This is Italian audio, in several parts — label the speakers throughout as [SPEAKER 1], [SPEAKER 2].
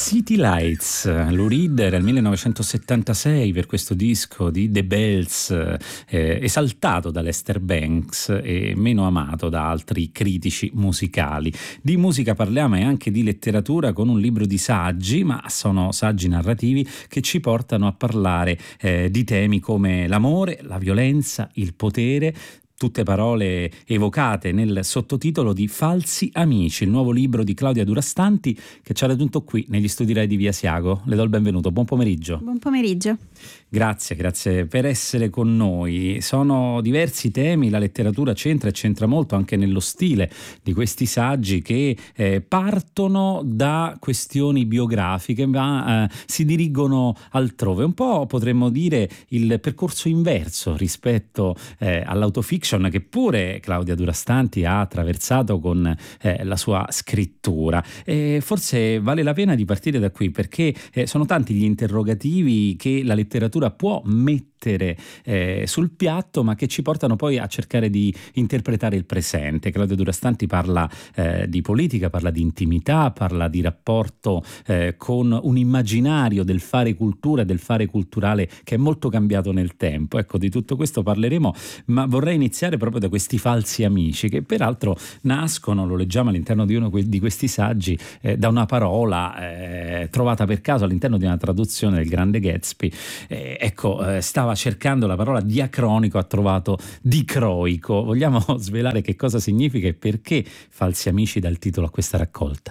[SPEAKER 1] City Lights, Lou Reed era il 1976 per questo disco di The Bells, esaltato da Lester Banks e meno amato da altri critici musicali. Di musica parliamo e anche di letteratura con un libro di saggi, ma sono saggi narrativi che ci portano a parlare di temi come l'amore, la violenza, il potere. Tutte parole evocate nel sottotitolo di Falsi Amici, il nuovo libro di Claudia Durastanti che ci ha raggiunto qui negli studi Rai di Via Asiago. Le do il benvenuto, buon pomeriggio.
[SPEAKER 2] Buon pomeriggio.
[SPEAKER 1] Grazie per essere con noi. Sono diversi temi, la letteratura c'entra molto anche nello stile di questi saggi che partono da questioni biografiche ma si dirigono altrove. Un po' potremmo dire il percorso inverso rispetto all'autofiction che pure Claudia Durastanti ha attraversato con la sua scrittura. Forse vale la pena di partire da qui perché sono tanti gli interrogativi che la letteratura può mettere sul piatto, ma che ci portano poi a cercare di interpretare il presente. Claudia Durastanti parla di politica, parla di intimità, parla di rapporto con un immaginario del fare cultura e del fare culturale che è molto cambiato nel tempo. Ecco, di tutto questo parleremo, ma vorrei iniziare proprio da questi falsi amici che peraltro nascono, lo leggiamo all'interno di uno di questi saggi, da una parola trovata per caso all'interno di una traduzione del Grande Gatsby. Stava cercando la parola diacronico, ha trovato dicroico. Vogliamo svelare che cosa significa e perché Falsi Amici dà il titolo a questa raccolta?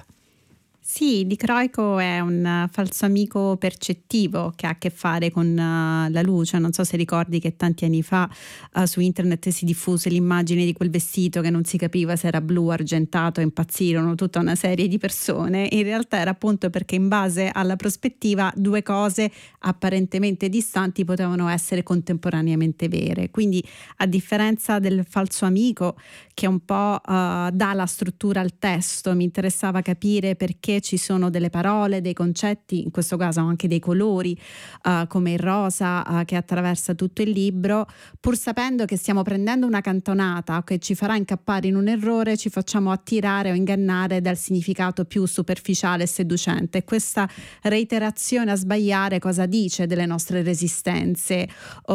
[SPEAKER 2] Sì, dicroico è un falso amico percettivo che ha a che fare con la luce. Non so se ricordi che tanti anni fa su internet si diffuse l'immagine di quel vestito che non si capiva se era blu, argentato, impazzirono tutta una serie di persone. In realtà era appunto perché in base alla prospettiva due cose apparentemente distanti potevano essere contemporaneamente vere. Quindi a differenza del falso amico che un po' dà la struttura al testo, mi interessava capire perché ci sono delle parole, dei concetti, in questo caso anche dei colori come il rosa che attraversa tutto il libro, pur sapendo che stiamo prendendo una cantonata che ci farà incappare in un errore, ci facciamo attirare o ingannare dal significato più superficiale e seducente. E questa reiterazione a sbagliare cosa dice delle nostre resistenze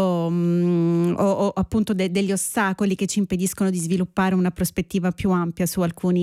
[SPEAKER 2] o appunto degli ostacoli che ci impediscono di sviluppare una prospettiva più ampia su alcuni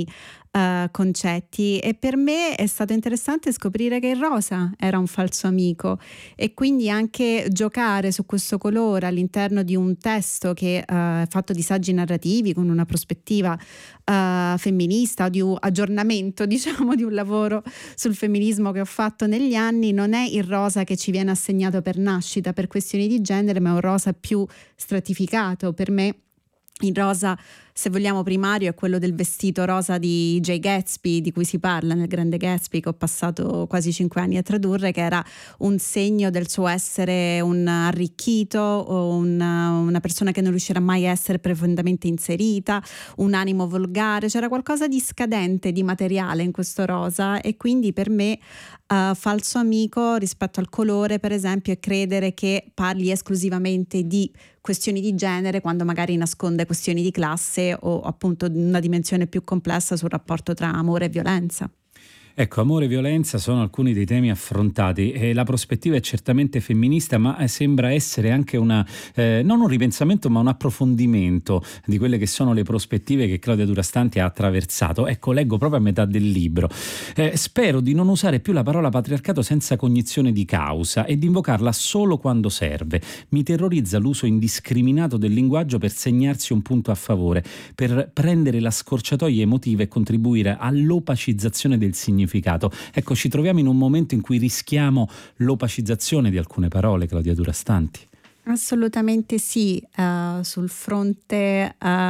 [SPEAKER 2] concetti. E per me è stato interessante scoprire che il rosa era un falso amico e quindi anche giocare su questo colore all'interno di un testo che è fatto di saggi narrativi con una prospettiva femminista, di un aggiornamento diciamo di un lavoro sul femminismo che ho fatto negli anni. Non è il rosa che ci viene assegnato per nascita per questioni di genere, ma è un rosa più stratificato. Per me il rosa, se vogliamo, primario è quello del vestito rosa di Jay Gatsby, di cui si parla nel Grande Gatsby, che ho passato quasi 5 anni a tradurre, che era un segno del suo essere un arricchito o una persona che non riuscirà mai a essere profondamente inserita, un animo volgare. C'era qualcosa di scadente, di materiale in questo rosa, e quindi per me falso amico rispetto al colore, per esempio, è credere che parli esclusivamente di questioni di genere quando magari nasconde questioni di classe o appunto una dimensione più complessa sul rapporto tra amore e violenza.
[SPEAKER 1] Ecco, amore e violenza sono alcuni dei temi affrontati e la prospettiva è certamente femminista, ma sembra essere anche non un ripensamento ma un approfondimento di quelle che sono le prospettive che Claudia Durastanti ha attraversato. Ecco, leggo proprio a metà del libro. Spero di non usare più la parola patriarcato senza cognizione di causa e di invocarla solo quando serve. Mi terrorizza l'uso indiscriminato del linguaggio per segnarsi un punto a favore, per prendere la scorciatoia emotiva e contribuire all'opacizzazione del significato. Ecco, ci troviamo in un momento in cui rischiamo l'opacizzazione di alcune parole, Claudia Durastanti.
[SPEAKER 2] Assolutamente sì, sul fronte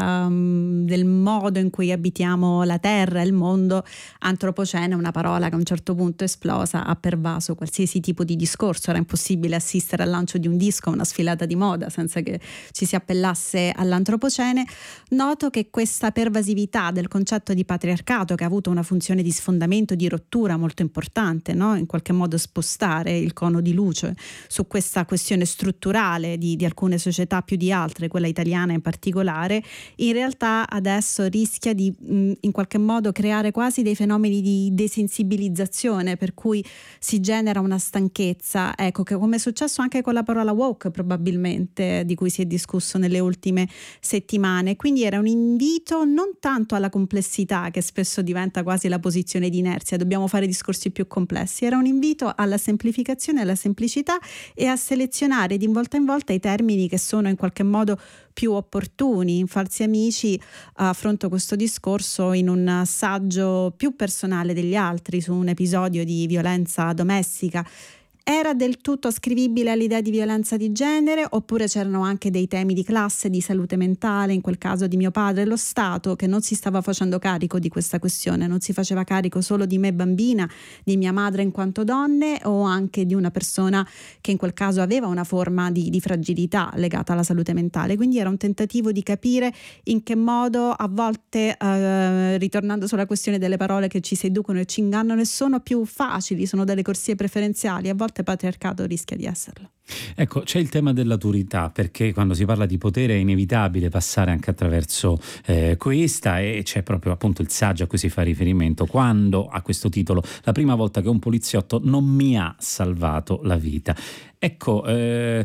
[SPEAKER 2] del modo in cui abitiamo la terra e il mondo, antropocene è una parola che a un certo punto esplosa, ha pervaso qualsiasi tipo di discorso. Era impossibile assistere al lancio di un disco, una sfilata di moda senza che ci si appellasse all'antropocene. Noto che questa pervasività del concetto di patriarcato, che ha avuto una funzione di sfondamento, di rottura molto importante, no? In qualche modo spostare il cono di luce su questa questione strutturale globale di alcune società più di altre, quella italiana in particolare, in realtà adesso rischia di in qualche modo creare quasi dei fenomeni di desensibilizzazione, per cui si genera una stanchezza, ecco, che come è successo anche con la parola woke probabilmente, di cui si è discusso nelle ultime settimane. Quindi era un invito non tanto alla complessità, che spesso diventa quasi la posizione di inerzia, dobbiamo fare discorsi più complessi, era un invito alla semplificazione, alla semplicità e a selezionare di volta in volta i termini che sono in qualche modo più opportuni. In Falsi Amici affronto questo discorso in un saggio più personale degli altri su un episodio di violenza domestica. Era del tutto ascrivibile all'idea di violenza di genere, oppure c'erano anche dei temi di classe, di salute mentale, in quel caso di mio padre, lo Stato che non si stava facendo carico di questa questione, non si faceva carico solo di me bambina, di mia madre in quanto donne, o anche di una persona che in quel caso aveva una forma di fragilità legata alla salute mentale. Quindi era un tentativo di capire in che modo a volte, ritornando sulla questione delle parole che ci seducono e ci ingannano e sono più facili, sono delle corsie preferenziali, a volte patriarcato rischia di esserlo.
[SPEAKER 1] Ecco, c'è il tema dell'autorità, perché quando si parla di potere è inevitabile passare anche attraverso questa, e c'è proprio appunto il saggio a cui si fa riferimento quando a questo titolo: la prima volta che un poliziotto non mi ha salvato la vita. Ecco, è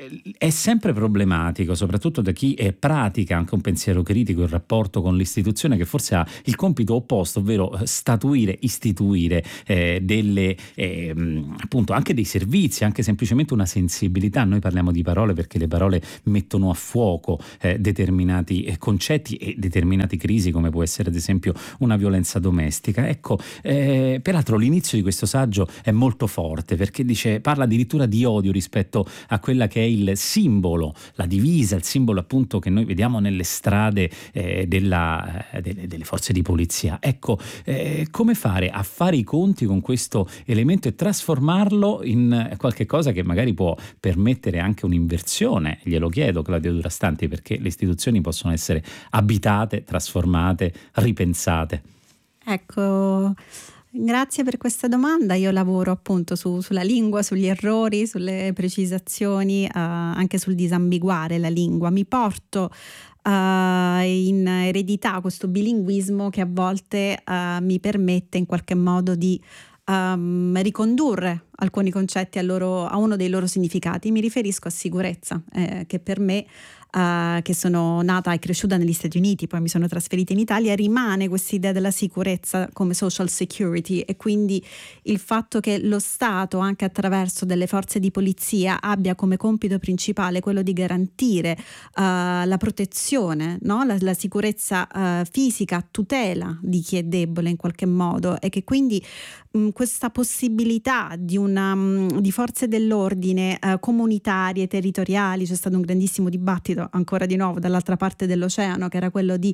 [SPEAKER 1] sempre problematico, soprattutto da chi pratica anche un pensiero critico, il rapporto con l'istituzione, che forse ha il compito opposto, ovvero istituire delle appunto anche dei servizi, anche semplicemente una sensibilità. Noi parliamo di parole perché le parole mettono a fuoco determinati concetti e determinate crisi, come può essere ad esempio una violenza domestica. Ecco, peraltro l'inizio di questo saggio è molto forte, perché parla addirittura di odio rispetto a quella che è il simbolo, la divisa, il simbolo appunto che noi vediamo nelle strade delle forze di polizia. Ecco, come fare a fare i conti con questo elemento e trasformarlo in qualche cosa che magari può permettere anche un'inversione? Glielo chiedo, Claudia Durastanti, perché le istituzioni possono essere abitate, trasformate, ripensate.
[SPEAKER 2] Ecco, grazie per questa domanda. Io lavoro appunto sulla lingua, sugli errori, sulle precisazioni, anche sul disambiguare la lingua. Mi porto in eredità questo bilinguismo che a volte mi permette in qualche modo di ricondurre alcuni concetti a uno dei loro significati. Mi riferisco a sicurezza, che per me, che sono nata e cresciuta negli Stati Uniti, poi mi sono trasferita in Italia, rimane questa idea della sicurezza come social security, e quindi il fatto che lo Stato, anche attraverso delle forze di polizia, abbia come compito principale quello di garantire la protezione, no? la sicurezza fisica a tutela di chi è debole in qualche modo, e che quindi questa possibilità di forze dell'ordine comunitarie, territoriali. C'è stato un grandissimo dibattito ancora di nuovo dall'altra parte dell'oceano, che era quello di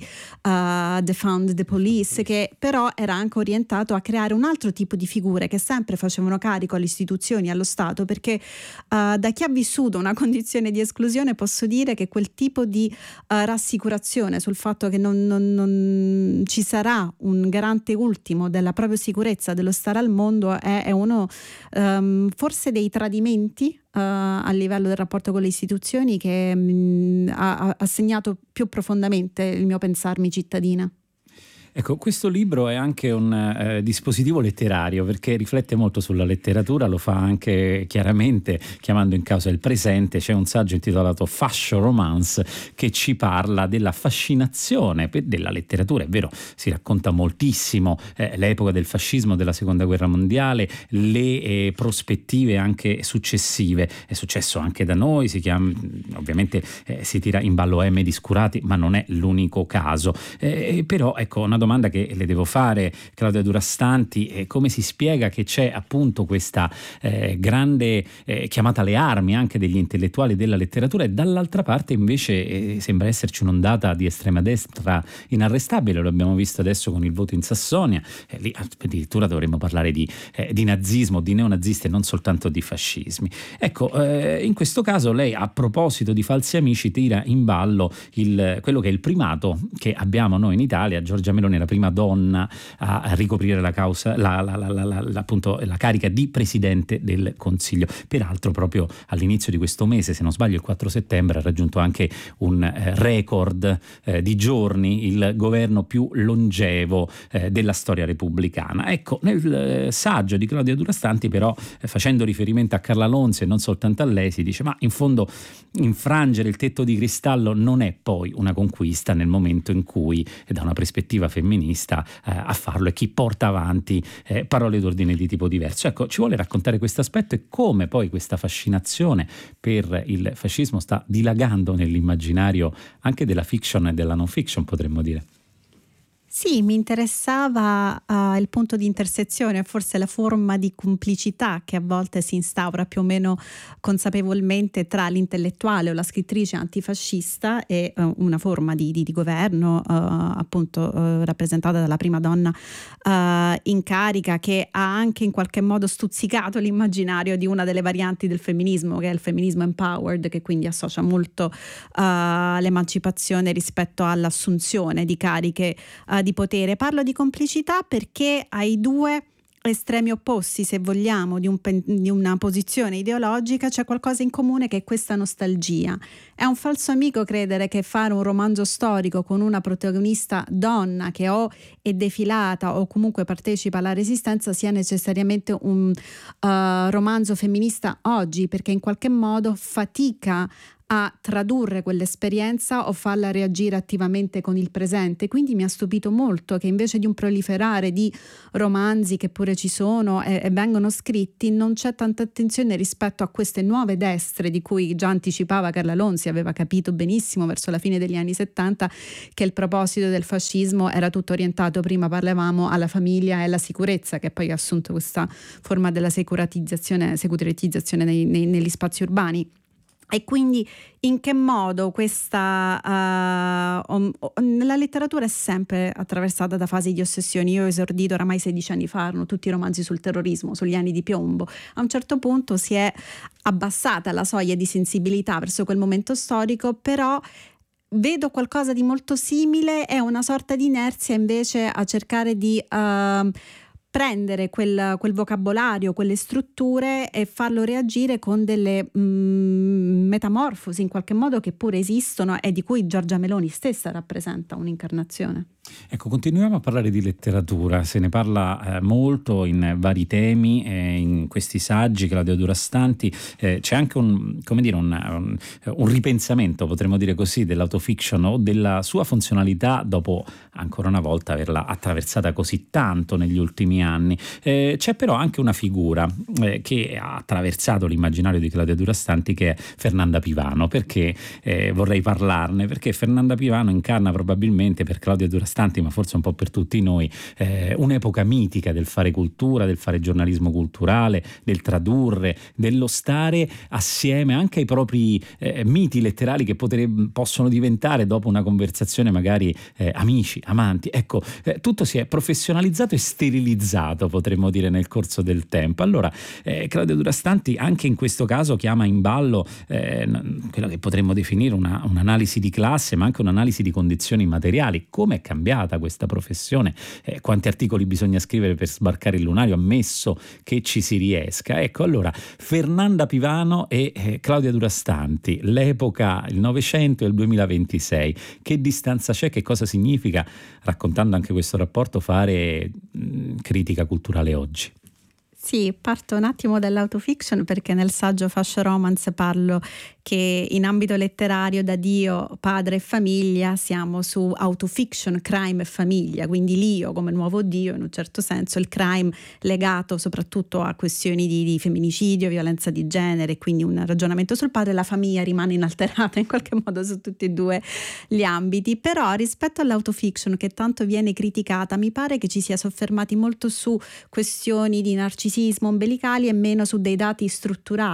[SPEAKER 2] defund the police, che però era anche orientato a creare un altro tipo di figure che sempre facevano carico alle istituzioni, allo Stato, perché da chi ha vissuto una condizione di esclusione posso dire che quel tipo di rassicurazione sul fatto che non ci sarà un garante ultimo della propria sicurezza, dello stare al mondo, è uno forse dei tradimenti a livello del rapporto con le istituzioni che ha segnato più profondamente il mio pensarmi cittadina.
[SPEAKER 1] Ecco, questo libro è anche un dispositivo letterario, perché riflette molto sulla letteratura, lo fa anche chiaramente chiamando in causa il presente. C'è un saggio intitolato Fascio Romance che ci parla della fascinazione della letteratura. È vero, si racconta moltissimo l'epoca del fascismo, della seconda guerra mondiale, le prospettive anche successive. È successo anche da noi, ovviamente si tira in ballo M. di Scurati, ma non è l'unico caso. Però ecco, una domanda che le devo fare, Claudia Durastanti, è come si spiega che c'è appunto questa grande chiamata alle armi anche degli intellettuali della letteratura, e dall'altra parte invece sembra esserci un'ondata di estrema destra inarrestabile. Lo abbiamo visto adesso con il voto in Sassonia, lì addirittura dovremmo parlare di nazismo, di neonazisti e non soltanto di fascismi. Ecco, in questo caso lei, a proposito di Falsi Amici, tira in ballo quello che è il primato che abbiamo noi in Italia. Giorgia Meloni contemporanea, la prima donna a ricoprire la causa, appunto la carica di Presidente del Consiglio. Peraltro proprio all'inizio di questo mese, se non sbaglio il 4 settembre, ha raggiunto anche un record di giorni, il governo più longevo della storia repubblicana. Ecco, nel saggio di Claudia Durastanti però, facendo riferimento a Carla Lonzi e non soltanto a lei, si dice: ma in fondo infrangere il tetto di cristallo non è poi una conquista nel momento in cui, da una prospettiva femminista, a farlo è chi porta avanti parole d'ordine di tipo diverso. Ecco, ci vuole raccontare questo aspetto e come poi questa fascinazione per il fascismo sta dilagando nell'immaginario anche della fiction e della non fiction, potremmo dire.
[SPEAKER 2] Sì, mi interessava il punto di intersezione, forse la forma di complicità che a volte si instaura più o meno consapevolmente tra l'intellettuale o la scrittrice antifascista e una forma di governo appunto rappresentata dalla prima donna in carica, che ha anche in qualche modo stuzzicato l'immaginario di una delle varianti del femminismo, che è il femminismo empowered, che quindi associa molto l'emancipazione rispetto all'assunzione di cariche di potere. Parlo di complicità perché ai due estremi opposti, se vogliamo, di una posizione ideologica c'è qualcosa in comune, che è questa nostalgia. È un falso amico credere che fare un romanzo storico con una protagonista donna che o è defilata o comunque partecipa alla Resistenza sia necessariamente un romanzo femminista oggi, perché in qualche modo fatica a tradurre quell'esperienza o farla reagire attivamente con il presente. Quindi mi ha stupito molto che invece di un proliferare di romanzi che pure ci sono e vengono scritti, non c'è tanta attenzione rispetto a queste nuove destre di cui già anticipava Carla Lonzi. Aveva capito benissimo verso la fine degli anni 70 che il proposito del fascismo era tutto orientato, prima parlavamo, alla famiglia e alla sicurezza, che poi ha assunto questa forma della securitizzazione negli spazi urbani. E quindi in che modo questa la letteratura è sempre attraversata da fasi di ossessioni. Io ho esordito oramai 16 anni fa, erano tutti romanzi sul terrorismo, sugli anni di piombo. A un certo punto si è abbassata la soglia di sensibilità verso quel momento storico, però vedo qualcosa di molto simile e una sorta di inerzia invece a cercare di prendere quel vocabolario, quelle strutture e farlo reagire con delle metamorfosi in qualche modo che pure esistono e di cui Giorgia Meloni stessa rappresenta un'incarnazione.
[SPEAKER 1] Ecco, continuiamo a parlare di letteratura, se ne parla molto in vari temi, in questi saggi, Claudia Durastanti, c'è anche un ripensamento, potremmo dire così, dell'autofiction o della sua funzionalità dopo ancora una volta averla attraversata così tanto negli ultimi anni. C'è però anche una figura che ha attraversato l'immaginario di Claudia Durastanti, che è Fernanda Pivano. Perché vorrei parlarne? Perché Fernanda Pivano incarna probabilmente per Claudia Durastanti, ma forse un po' per tutti noi, un'epoca mitica del fare cultura, del fare giornalismo culturale, del tradurre, dello stare assieme anche ai propri miti letterari che possono diventare dopo una conversazione magari amici, amanti. Ecco, tutto si è professionalizzato e sterilizzato, potremmo dire, nel corso del tempo. Allora Claudia Durastanti anche in questo caso chiama in ballo quello che potremmo definire un'analisi di classe, ma anche un'analisi di condizioni materiali. Come è cambiata questa professione, quanti articoli bisogna scrivere per sbarcare il lunario, ammesso che ci si riesca. Ecco, allora Fernanda Pivano e Claudia Durastanti, l'epoca, il Novecento e il 2026, che distanza c'è, che cosa significa, raccontando anche questo rapporto, fare critica culturale oggi?
[SPEAKER 2] Sì, parto un attimo dall'autofiction perché nel saggio Fascia Romance parlo che in ambito letterario da Dio, padre e famiglia siamo su autofiction, crime e famiglia, quindi l'io come nuovo Dio in un certo senso, il crime legato soprattutto a questioni di femminicidio, violenza di genere, quindi un ragionamento sul padre, la famiglia rimane inalterata in qualche modo su tutti e due gli ambiti. Però rispetto all'autofiction che tanto viene criticata, mi pare che ci sia soffermati molto su questioni di narcisismo ombelicali e meno su dei dati strutturali.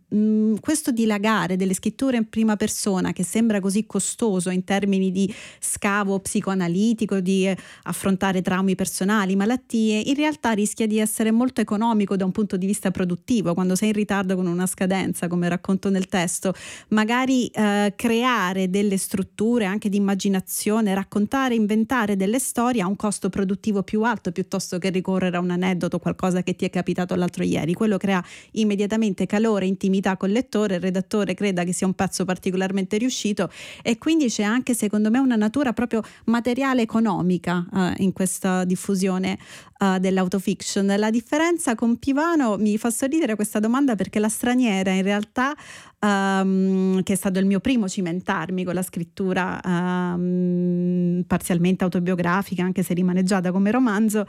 [SPEAKER 2] questo dilagare delle scritture in prima persona, che sembra così costoso in termini di scavo psicoanalitico, di affrontare traumi personali, malattie, in realtà rischia di essere molto economico da un punto di vista produttivo. Quando sei in ritardo con una scadenza, come racconto nel testo, magari creare delle strutture anche di immaginazione, raccontare, inventare delle storie ha un costo produttivo più alto piuttosto che ricorrere a un aneddoto, qualcosa che ti è capitato l'altro ieri. Quello crea immediatamente calore, intimità col lettore, il redattore creda che sia un pezzo particolarmente riuscito, e quindi c'è anche, secondo me, una natura proprio materiale economica in questa diffusione dell'autofiction. La differenza con Pivano, mi fa sorridere questa domanda, perché La straniera in realtà, che è stato il mio primo cimentarmi con la scrittura parzialmente autobiografica, anche se rimaneggiata come romanzo,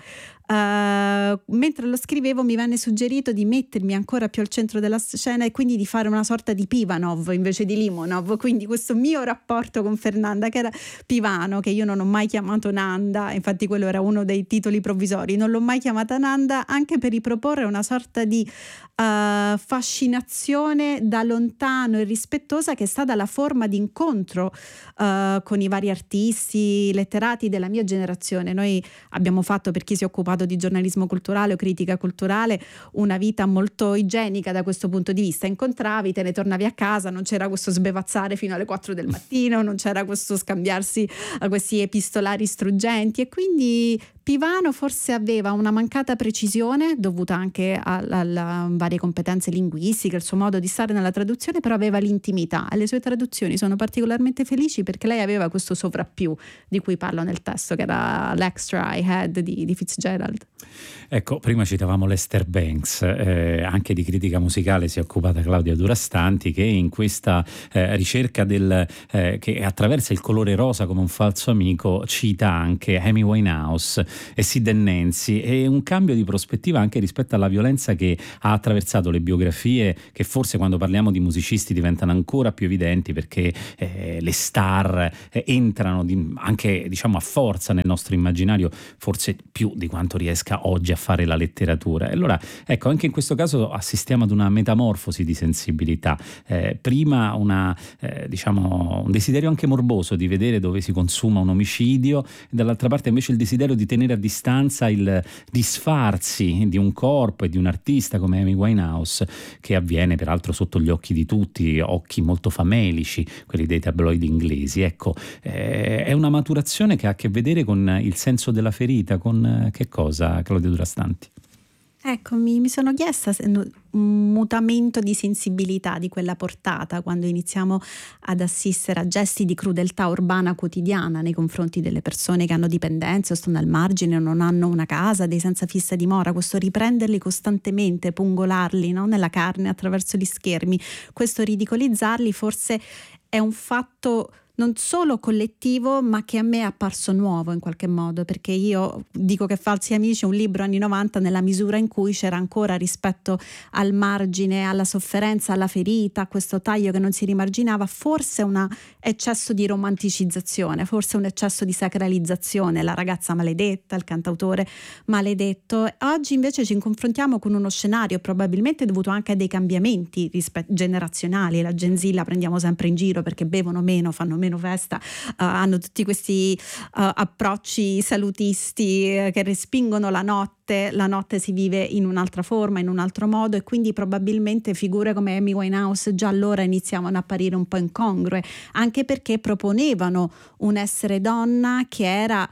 [SPEAKER 2] mentre lo scrivevo mi venne suggerito di mettermi ancora più al centro della scena e quindi di fare una sorta di Pivanov invece di Limonov. Quindi questo mio rapporto con Fernanda, che era Pivano, che io non ho mai chiamato Nanda, infatti quello era uno dei titoli provvisori, non l'ho mai chiamata Nanda, anche per riproporre una sorta di fascinazione da lontano e rispettosa, che è stata la forma di incontro con i vari artisti, letterati della mia generazione. Noi abbiamo fatto, per chi si è occupato di giornalismo culturale o critica culturale, una vita molto igienica da questo punto di vista. Incontravi, te ne tornavi a casa, non c'era questo sbevazzare fino alle 4 del mattino, non c'era questo scambiarsi questi epistolari struggenti, e quindi Pivano forse aveva una mancata precisione dovuta anche alle varie competenze linguistiche, il suo modo di stare nella traduzione, però aveva l'intimità, e le sue traduzioni sono particolarmente felici perché lei aveva questo sovrappiù di cui parlo nel testo, che era l'extra I had di Fitzgerald.
[SPEAKER 1] Ecco, prima citavamo Lester Banks, anche di critica musicale si è occupata Claudia Durastanti, che in questa ricerca che attraversa il colore rosa come un falso amico cita anche Amy Winehouse e Sid and Nancy, e un cambio di prospettiva anche rispetto alla violenza che ha attraversato le biografie, che forse quando parliamo di musicisti diventano ancora più evidenti, perché le star entrano anche, diciamo, a forza nel nostro immaginario, forse più di quanto riesca oggi a fare la letteratura. E allora, ecco, anche in questo caso assistiamo ad una metamorfosi di sensibilità. Prima diciamo un desiderio anche morboso di vedere dove si consuma un omicidio, e dall'altra parte invece il desiderio di tenere a distanza il disfarsi di un corpo e di un artista come Amy Winehouse, che avviene peraltro sotto gli occhi di tutti, occhi molto famelici, quelli dei tabloid inglesi. Ecco, è una maturazione che ha a che vedere con il senso della ferita, con che cosa, Claudia Durastanti?
[SPEAKER 2] Ecco, mi sono chiesta se un mutamento di sensibilità di quella portata, quando iniziamo ad assistere a gesti di crudeltà urbana quotidiana nei confronti delle persone che hanno dipendenze o stanno al margine o non hanno una casa, dei senza fissa dimora, questo riprenderli costantemente, pungolarli, no, nella carne attraverso gli schermi, questo ridicolizzarli forse è un fatto non solo collettivo, ma che a me è apparso nuovo in qualche modo, perché io dico che Falsi Amici è un libro anni 90 nella misura in cui c'era ancora, rispetto al margine, alla sofferenza, alla ferita, questo taglio che non si rimarginava, forse un eccesso di romanticizzazione, forse un eccesso di sacralizzazione, la ragazza maledetta, il cantautore maledetto. Oggi invece ci confrontiamo con uno scenario probabilmente dovuto anche a dei cambiamenti generazionali. La Gen Z la prendiamo sempre in giro perché bevono meno, fanno meno festa, hanno tutti questi approcci salutisti che respingono la notte si vive in un'altra forma, in un altro modo, e quindi probabilmente figure come Amy Winehouse già allora iniziavano a apparire un po' incongrue, anche perché proponevano un essere donna che era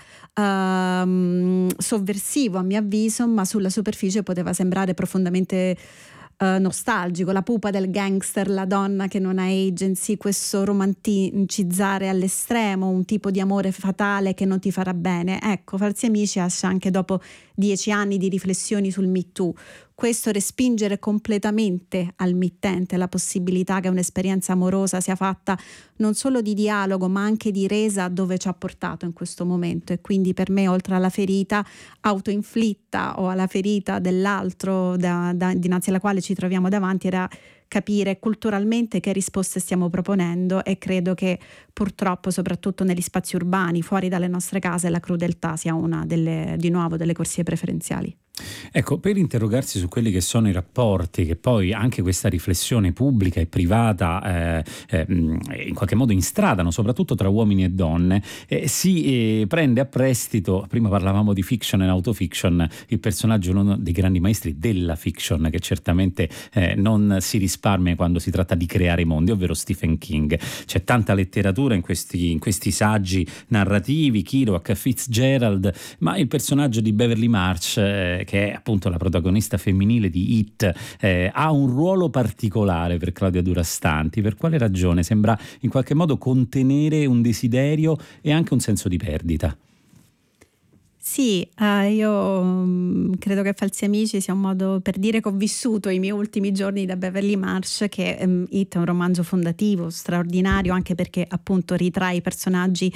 [SPEAKER 2] sovversivo a mio avviso, ma sulla superficie poteva sembrare profondamente nostalgico, la pupa del gangster, la donna che non ha agency, questo romanticizzare all'estremo, un tipo di amore fatale che non ti farà bene. Ecco, Falsi Amici esce anche dopo 10 anni di riflessioni sul Me Too. Questo respingere completamente al mittente la possibilità che un'esperienza amorosa sia fatta non solo di dialogo ma anche di resa, dove ci ha portato in questo momento. E quindi per me, oltre alla ferita autoinflitta o alla ferita dell'altro dinanzi alla quale ci troviamo davanti, era capire culturalmente che risposte stiamo proponendo, e credo che purtroppo soprattutto negli spazi urbani fuori dalle nostre case la crudeltà sia una di nuovo delle corsie preferenziali.
[SPEAKER 1] Ecco, per interrogarsi su quelli che sono i rapporti, che poi anche questa riflessione pubblica e privata in qualche modo instradano, soprattutto tra uomini e donne, si prende a prestito, prima parlavamo di fiction e autofiction, il personaggio, uno dei grandi maestri della fiction, che certamente non si risparmia quando si tratta di creare mondi, ovvero Stephen King. C'è tanta letteratura in questi saggi narrativi, Kerouac, Fitzgerald, ma il personaggio di Beverly March, che è appunto la protagonista femminile di It, ha un ruolo particolare per Claudia Durastanti. Per quale ragione? Sembra in qualche modo contenere un desiderio e anche un senso di perdita.
[SPEAKER 2] Sì, io credo che Falsi Amici sia un modo per dire che ho vissuto i miei ultimi giorni da Beverly Marsh, che It è un romanzo fondativo, straordinario, anche perché appunto ritrae i personaggi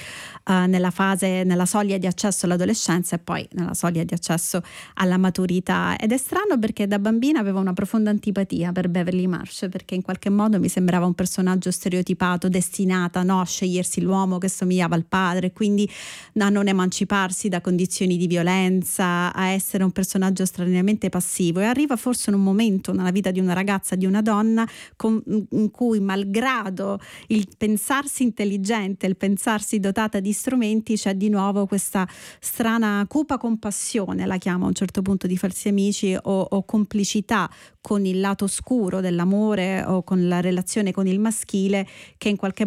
[SPEAKER 2] nella soglia di accesso all'adolescenza e poi nella soglia di accesso alla maturità. Ed è strano perché da bambina avevo una profonda antipatia per Beverly Marsh, perché in qualche modo mi sembrava un personaggio stereotipato, destinata, no, a scegliersi l'uomo che somigliava al padre, quindi a non emanciparsi da condizioni di violenza, a essere un personaggio straordinariamente passivo. E arriva forse in un momento nella vita di una ragazza, di una donna, in cui, malgrado il pensarsi intelligente, il pensarsi dotata di strumenti, c'è di nuovo questa strana cupa compassione, la chiamo a un certo punto, di Falsi Amici, o complicità con il lato oscuro dell'amore o con la relazione con il maschile, che in qualche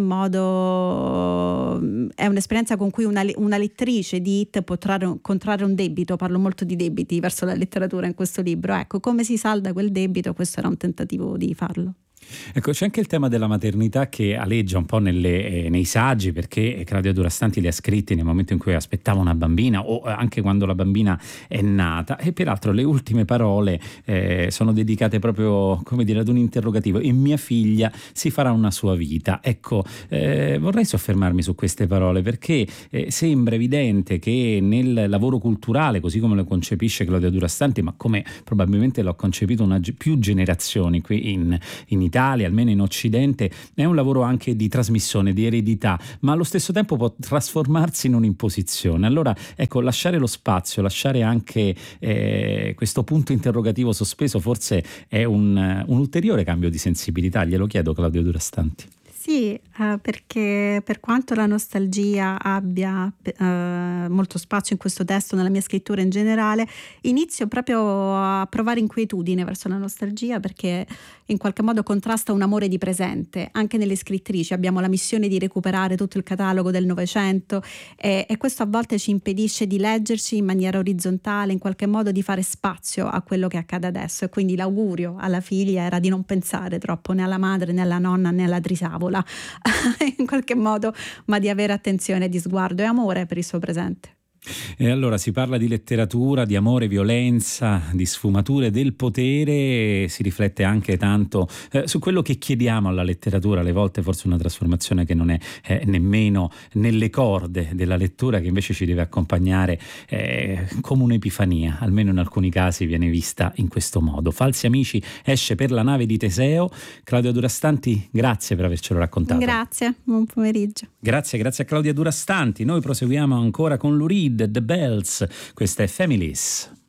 [SPEAKER 2] modo è un'esperienza con cui una lettrice di It può contrarre un debito. Parlo molto di debiti verso la letteratura in questo libro. Ecco, come si salda quel debito? Questo era un tentativo di farlo.
[SPEAKER 1] Ecco, c'è anche il tema della maternità che aleggia un po' nei saggi, perché Claudia Durastanti li ha scritti nel momento in cui aspettava una bambina o anche quando la bambina è nata, e peraltro le ultime parole sono dedicate proprio, come dire, ad un interrogativo: e mia figlia si farà una sua vita. Ecco, vorrei soffermarmi su queste parole, perché sembra evidente che nel lavoro culturale, così come lo concepisce Claudia Durastanti, ma come probabilmente l'ho concepito più generazioni qui in Italia, almeno in Occidente, è un lavoro anche di trasmissione, di eredità, ma allo stesso tempo può trasformarsi in un'imposizione. Allora, ecco, lasciare lo spazio, lasciare anche questo punto interrogativo sospeso, forse è un ulteriore cambio di sensibilità. Glielo chiedo, Claudio Durastanti.
[SPEAKER 2] Sì, perché per quanto la nostalgia abbia molto spazio in questo testo, nella mia scrittura in generale, inizio proprio a provare inquietudine verso la nostalgia, perché in qualche modo contrasta un amore di presente. Anche nelle scrittrici abbiamo la missione di recuperare tutto il catalogo del Novecento e questo a volte ci impedisce di leggerci in maniera orizzontale, in qualche modo di fare spazio a quello che accade adesso. E quindi l'augurio alla figlia era di non pensare troppo né alla madre, né alla nonna, né alla trisavola in qualche modo, ma di avere attenzione, di sguardo e amore per il suo presente.
[SPEAKER 1] E allora si parla di letteratura, di amore, violenza, di sfumature del potere, si riflette anche tanto su quello che chiediamo alla letteratura, alle volte forse una trasformazione che non è nemmeno nelle corde della lettura, che invece ci deve accompagnare come un'epifania, almeno in alcuni casi viene vista in questo modo. Falsi Amici esce per la nave di Teseo. Claudia Durastanti, grazie per avercelo raccontato.
[SPEAKER 2] Grazie, buon pomeriggio.
[SPEAKER 1] Grazie a Claudia Durastanti. Noi proseguiamo ancora con Lou Reed, The Bells. Questa è Families.